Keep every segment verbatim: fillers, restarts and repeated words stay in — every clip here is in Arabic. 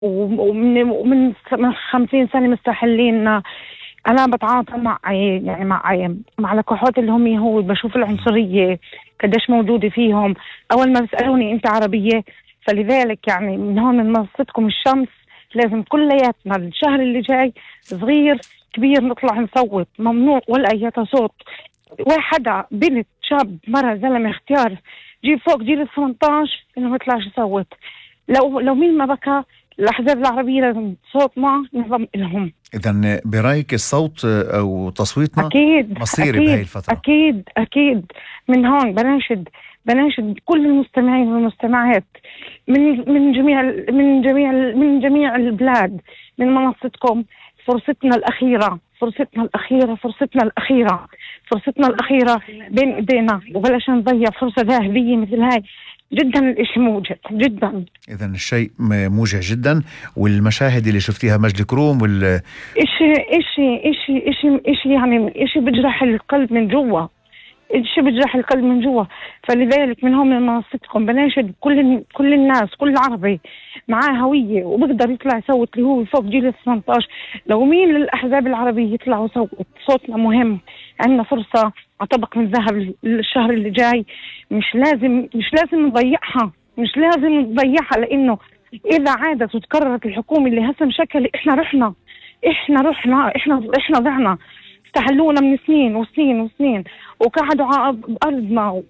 ومن ومن خمسين سنة مستحلين. أنا بتعاطى مع يعني مع مع لقاحات اللي هم يهود، بشوف العنصرية قديش موجودة فيهم. أول ما بيسألوني أنت عربية، فلذلك يعني من هون من منصتكم الشمس لازم كلياتنا الشهر اللي جاي صغير كبير نطلع نصوت. ممنوع ولا أي صوت واحدة، بنت شاب مرة زلمة اختيار جيب فوق جيل الثمنتاش إنه ما يطلعش يصوت. لو لو مين ما بكى الأحزاب العربية لازم صوتنا نضم لهم. إذن برأيك الصوت أو تصويتنا أكيد مصيري أكيد بهاي الفترة؟ أكيد أكيد. من هون بناشد بناشد كل المستمعين والمستمعات من من جميع من جميع من جميع البلاد، من منصتكم فرصتنا الأخيرة فرصتنا الأخيرة فرصتنا الأخيرة فرصتنا الأخيرة بين إيدينا، وبلاش نضيع فرصة ذهبية مثل هاي. جدا الإشي موجع جدا. إذن الشيء موجع جدا، والمشاهد اللي شفتيها مجد كروم وال إشي إشي إشي إشي إشي يعني إشي بجرح القلب من جوا، إشي بجرح القلب من جوا. فلذلك من هون من منصتكم بناشد كل كل الناس، كل عربي معاه هوية وبقدر يطلع يصوت اللي هو فوق جيل الثمنتاش. لو مين للأحزاب العربية يطلعوا يصوت، صوتنا مهم. عندنا فرصة على طبق من ذهب الشهر اللي جاي، مش لازم مش لازم نضيعها مش لازم نضيعها لأنه إذا عادت وتكررت الحكومة اللي هسه مشكلة إحنا رحنا إحنا رحنا إحنا إحنا ضعنا. استحلونا من سنين وسنين وسنين وقعدوا على أرضنا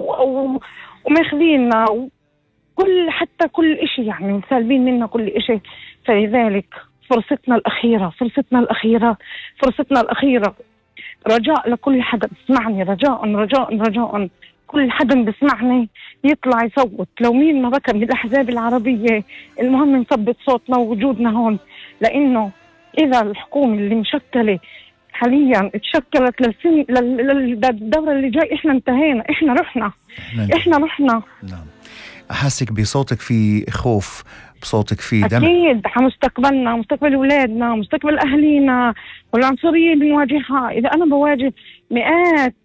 وماخذيننا وكل حتى كل إشي يعني سالبين منا كل إشي. فلذلك فرصتنا الأخيرة فرصتنا الأخيرة فرصتنا الأخيرة. رجاء لكل حدا بسمعني، رجاء رجاء رجاء كل حدا بسمعني يطلع يصوت. لو مين ما بكى من الأحزاب العربية المهم نثبت صوتنا ووجودنا هون، لأنه إذا الحكومة اللي مشكلة حاليا اتشكلت للسن للدورة اللي جاي احنا انتهينا، احنا رحنا احنا رحنا. نعم. أحسك بصوتك في خوف، بصوتك في دم. أكيد مستقبلنا، مستقبل أولادنا، مستقبل أهلينا، والعنصرية اللي بنواجهها. إذا أنا بواجه مئات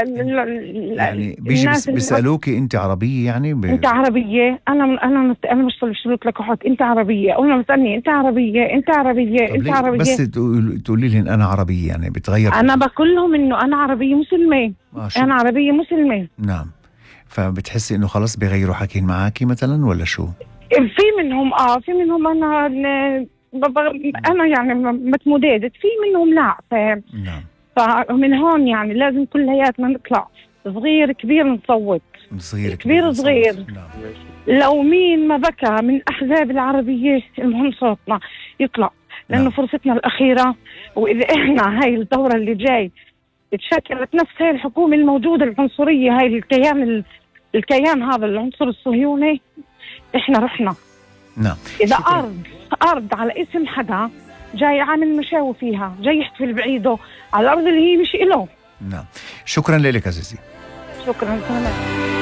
يعني بيجي بس بيسألوكي أنت عربية يعني ب... أنت عربية. أنا أنا أنا مش طالب شروط لقاحات. أنت عربية. أول ما بسألني أنت عربية أنت عربية أنت عربية بس تقولي لي أنا عربية يعني بتغير. أنا بقول لهم إنه أنا عربية مسلمة. أنا عربية مسلمة. نعم. فبتحسي إنه خلاص بيغيروا حكين معاكي مثلا ولا شو؟ في منهم اه في منهم انا انا يعني متمددت، في منهم لا. ف... نعم. فمن هون يعني لازم كلياتنا نطلع صغير كبير نصوت. صغير كبير صغير. نعم. لو مين ما بكى من الأحزاب العربية المهم صوتنا يطلع، لأنه نعم. فرصتنا الأخيرة. وإذا إحنا هاي الدورة اللي جاي اتشكلت نفس هاي الحكومة الموجودة العنصرية، هاي الكيان ال... الكيان هذا العنصر الصهيوني، احنا رحنا. نعم. اذا شكرا. ارض ارض على اسم حدا جاي عامل مشاوي فيها، جاي يحتفل بعيده على الارض اللي هي مش إله. نعم. شكرا لك عزيزي. شكرا.